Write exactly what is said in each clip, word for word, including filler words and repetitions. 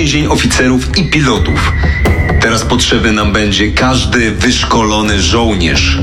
więzień oficerów i pilotów. Teraz potrzebny nam będzie każdy wyszkolony żołnierz.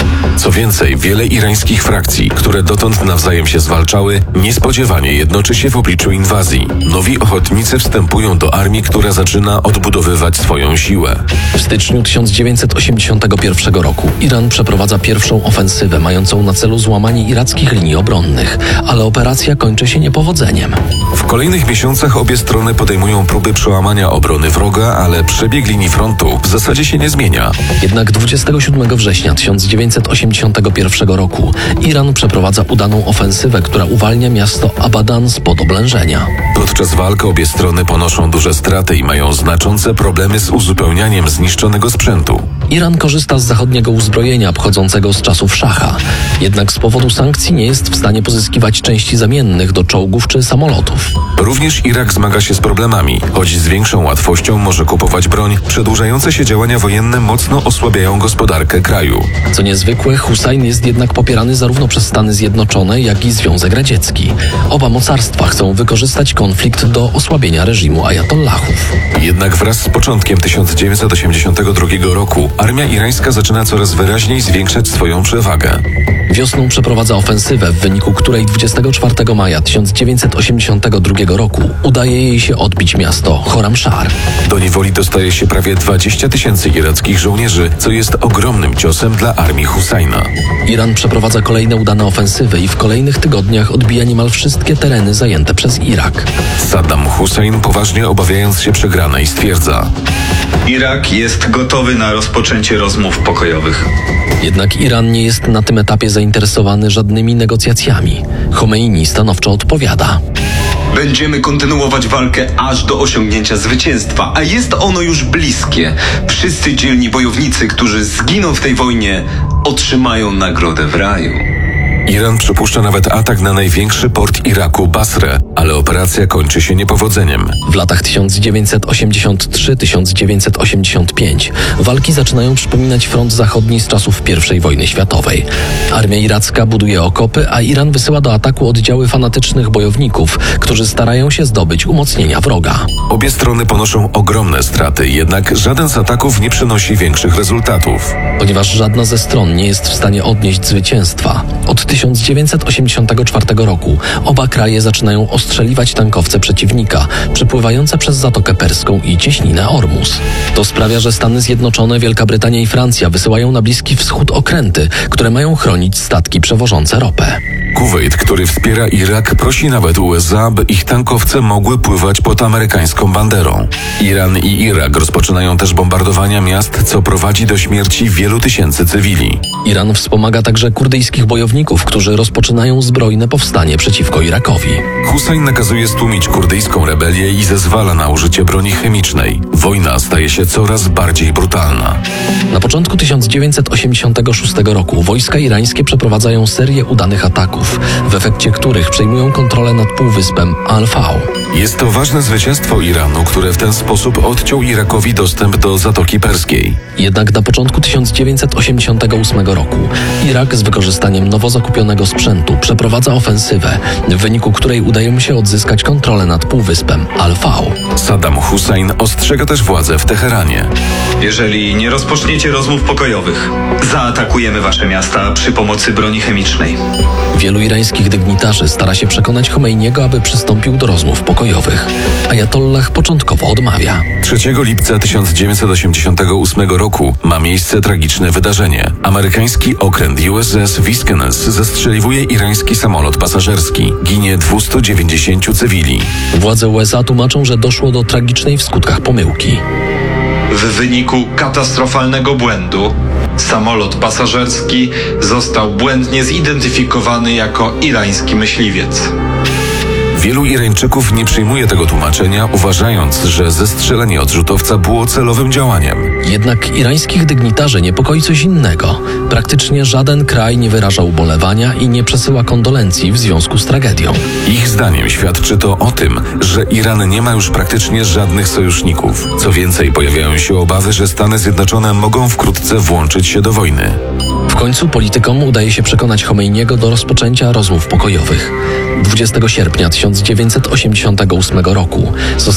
Co więcej, wiele irańskich frakcji, które dotąd nawzajem się zwalczały, niespodziewanie jednoczy się w obliczu inwazji. Nowi ochotnicy wstępują do armii, która zaczyna odbudowywać swoją siłę. W styczniu tysiąc dziewięćset osiemdziesiątego pierwszego roku Iran przeprowadza pierwszą ofensywę mającą na celu złamanie irackich linii obronnych, ale operacja kończy się niepowodzeniem. W kolejnych miesiącach obie strony podejmują próby przełamania obrony wroga, ale przebieg linii frontu w zasadzie się nie zmienia. Jednak dwudziestego siódmego września tysiąc dziewięćset osiemdziesiątego pierwszego roku Iran przeprowadza udaną ofensywę, która uwalnia miasto Abadan spod oblężenia. Podczas walk obie strony ponoszą duże straty i mają znaczące problemy z uzupełnianiem zniszczonego sprzętu. Iran korzysta z zachodniego uzbrojenia pochodzącego z czasów szacha, jednak z powodu sankcji nie jest w stanie pozyskiwać części zamiennych do czołgów czy samolotów. Również Irak zmaga się z problemami, choć z większą łatwością może kupować broń. Przedłużające się działania wojenne mocno osłabiają gospodarkę kraju. Co niezwykłe, Husajn jest jednak popierany zarówno przez Stany Zjednoczone, jak i Związek Radziecki. Oba mocarstwa chcą wykorzystać konflikt do osłabienia reżimu ajatollahów. Jednak wraz z początkiem tysiąc dziewięćset osiemdziesiątego drugiego roku armia irańska zaczyna coraz wyraźniej zwiększać swoją przewagę. Wiosną przeprowadza ofensywę, w wyniku której dwudziestego czwartego maja tysiąc dziewięćset osiemdziesiątego drugiego roku udaje jej się odbić miasto Khorramshahr. Do niewoli dostaje się prawie dwadzieścia tysięcy irackich żołnierzy, co jest ogromnym ciosem dla armii Husajna. Iran przeprowadza kolejne udane ofensywy i w kolejnych tygodniach odbija niemal wszystkie tereny zajęte przez Irak. Saddam Hussein, poważnie obawiając się przegranej, stwierdza: Irak jest gotowy na rozpoczęcie rozmów pokojowych. Jednak Iran nie jest na tym etapie zainteresowany żadnymi negocjacjami. Chomeini stanowczo odpowiada: Będziemy kontynuować walkę aż do osiągnięcia zwycięstwa, a jest ono już bliskie. Wszyscy dzielni bojownicy, którzy zginą w tej wojnie, otrzymają nagrodę w raju. Iran przypuszcza nawet atak na największy port Iraku, Basrę, ale operacja kończy się niepowodzeniem. W latach tysiąc dziewięćset osiemdziesiąt trzy do tysiąc dziewięćset osiemdziesiąt pięć walki zaczynają przypominać front zachodni z czasów pierwszej wojny światowej. Armia iracka buduje okopy, a Iran wysyła do ataku oddziały fanatycznych bojowników, którzy starają się zdobyć umocnienia wroga. Obie strony ponoszą ogromne straty, jednak żaden z ataków nie przynosi większych rezultatów. Ponieważ żadna ze stron nie jest w stanie odnieść zwycięstwa, od tysiąc dziewięćset osiemdziesiątego czwartego roku oba kraje zaczynają ostrzeliwać tankowce przeciwnika, przepływające przez Zatokę Perską i cieśninę Ormus. To sprawia, że Stany Zjednoczone, Wielka Brytania i Francja wysyłają na Bliski Wschód okręty, które mają chronić statki przewożące ropę. Kuwejt, który wspiera Irak, prosi nawet U S A, by ich tankowce mogły pływać pod amerykańską banderą. Iran i Irak rozpoczynają też bombardowania miast, co prowadzi do śmierci wielu tysięcy cywili. Iran wspomaga także kurdyjskich bojowników, którzy rozpoczynają zbrojne powstanie przeciwko Irakowi. Hussein nakazuje stłumić kurdyjską rebelię i zezwala na użycie broni chemicznej. Wojna staje się coraz bardziej brutalna. Na początku tysiąc dziewięćset osiemdziesiątego szóstego roku wojska irańskie przeprowadzają serię udanych ataków, w efekcie których przejmują kontrolę nad półwyspem Al-Fał. Jest to ważne zwycięstwo Iranu, które w ten sposób odciął Irakowi dostęp do Zatoki Perskiej. Jednak na początku tysiąc dziewięćset osiemdziesiątego ósmego roku Irak z wykorzystaniem nowo zakupionego sprzętu przeprowadza ofensywę, w wyniku której udaje mu się odzyskać kontrolę nad półwyspem Al-Fał. Saddam Hussein ostrzega też władze w Teheranie. Jeżeli nie rozpoczniecie rozmów pokojowych, zaatakujemy wasze miasta przy pomocy broni chemicznej. Wielu irańskich dygnitarzy stara się przekonać Chomeiniego, aby przystąpił do rozmów pokojowych. Ajatollah początkowo odmawia. trzeciego lipca tysiąc dziewięćset osiemdziesiątego ósmego roku ma miejsce tragiczne wydarzenie. Amerykański okręt U S S Viskens zestrzeliwuje irański samolot pasażerski. Ginie dwieście dziewięćdziesięciu cywili. Władze U S A tłumaczą, że doszło do tragicznej w skutkach pomyłki. W wyniku katastrofalnego błędu samolot pasażerski został błędnie zidentyfikowany jako irański myśliwiec. Wielu Irańczyków nie przyjmuje tego tłumaczenia, uważając, że zestrzelenie odrzutowca było celowym działaniem. Jednak irańskich dygnitarzy niepokoi coś innego. Praktycznie żaden kraj nie wyraża ubolewania i nie przesyła kondolencji w związku z tragedią. Ich zdaniem świadczy to o tym, że Iran nie ma już praktycznie żadnych sojuszników. Co więcej, pojawiają się obawy, że Stany Zjednoczone mogą wkrótce włączyć się do wojny. W końcu politykom udaje się przekonać Chomeiniego do rozpoczęcia rozmów pokojowych. dwudziestego sierpnia tysiąc dziewięćset osiemdziesiątego ósmego roku zostaje podpisany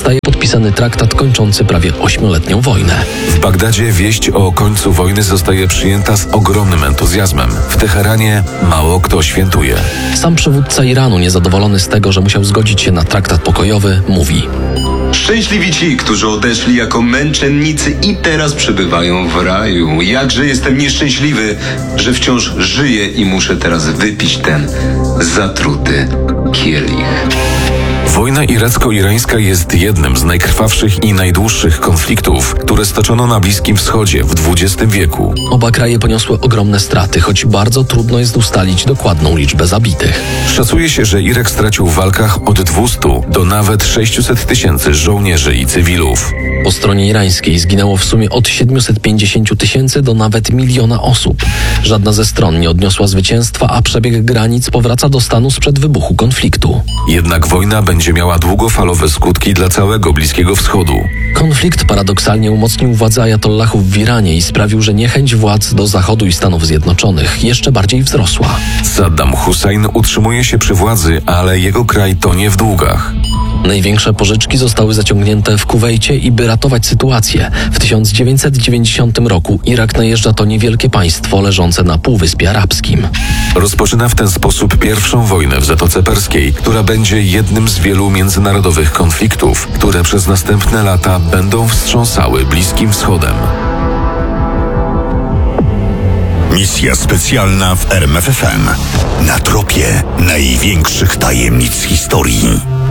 podpisany traktat kończący prawie ośmioletnią wojnę. W Bagdadzie wieść o końcu wojny zostaje przyjęta z ogromnym entuzjazmem. W Teheranie mało kto świętuje. Sam przywódca Iranu, niezadowolony z tego, że musiał zgodzić się na traktat pokojowy, mówi: Szczęśliwi ci, którzy odeszli jako męczennicy i teraz przebywają w raju. Jakże jestem nieszczęśliwy, że wciąż żyję i muszę teraz wypić ten zatruty kielich. Wojna iracko-irańska jest jednym z najkrwawszych i najdłuższych konfliktów, które stoczono na Bliskim Wschodzie w dwudziestym wieku. Oba kraje poniosły ogromne straty, choć bardzo trudno jest ustalić dokładną liczbę zabitych. Szacuje się, że Irak stracił w walkach od dwustu do nawet sześciuset tysięcy żołnierzy i cywilów. Po stronie irańskiej zginęło w sumie od siedmiuset pięćdziesięciu tysięcy do nawet miliona osób. Żadna ze stron nie odniosła zwycięstwa, a przebieg granic powraca do stanu sprzed wybuchu konfliktu. Jednak wojna będzie miała długofalowe skutki dla całego Bliskiego Wschodu. Konflikt paradoksalnie umocnił władzę ajatollahów w Iranie i sprawił, że niechęć władz do Zachodu i Stanów Zjednoczonych jeszcze bardziej wzrosła. Saddam Hussein utrzymuje się przy władzy, ale jego kraj tonie w długach. Największe pożyczki zostały zaciągnięte w Kuwejcie i by ratować sytuację, w tysiąc dziewięćset dziewięćdziesiątym roku Irak najeżdża to niewielkie państwo leżące na Półwyspie Arabskim. Rozpoczyna w ten sposób pierwszą wojnę w Zatoce Perskiej, która będzie jednym z wielu międzynarodowych konfliktów, które przez następne lata będą wstrząsały Bliskim Wschodem. Misja specjalna w R M F F M. Na tropie największych tajemnic historii.